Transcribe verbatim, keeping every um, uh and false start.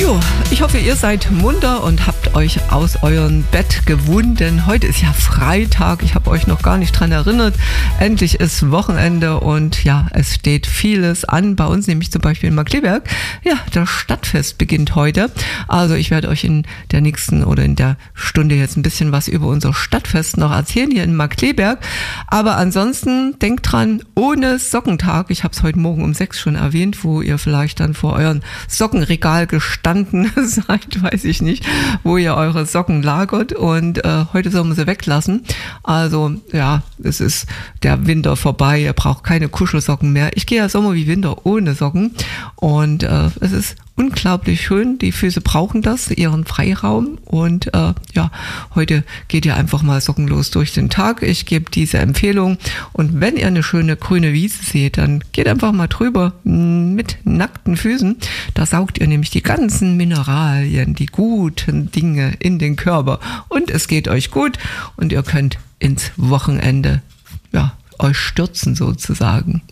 Jo, ich hoffe, ihr seid munter und habt euch aus eurem Bett gewunden. Heute ist ja Freitag, ich habe euch noch gar nicht dran erinnert. Endlich ist Wochenende und ja, es steht vieles an. Bei uns nämlich zum Beispiel in Markkleeberg. Ja, das Stadtfest beginnt heute. Also ich werde euch in der nächsten oder in der Stunde jetzt ein bisschen was über unser Stadtfest noch erzählen hier in Markkleeberg. Aber ansonsten denkt dran, ohne Sockentag. Ich habe es heute Morgen um sechs schon erwähnt, wo ihr vielleicht dann vor euren Sockenregal gestanden seid, weiß ich nicht, wo ihr eure Socken lagert und äh, heute sollen wir sie weglassen. Also ja, es ist der Winter vorbei, ihr braucht keine Kuschelsocken mehr. Ich gehe ja Sommer wie Winter ohne Socken und äh, es ist unglaublich schön, die Füße brauchen das, ihren Freiraum und äh, ja, heute geht ihr einfach mal sockenlos durch den Tag. Ich gebe diese Empfehlung und wenn ihr eine schöne grüne Wiese seht, dann geht einfach mal drüber mit nackten Füßen. Da saugt ihr nämlich die ganzen Mineralien, die guten Dinge in den Körper und es geht euch gut und ihr könnt ins Wochenende ja, euch stürzen sozusagen.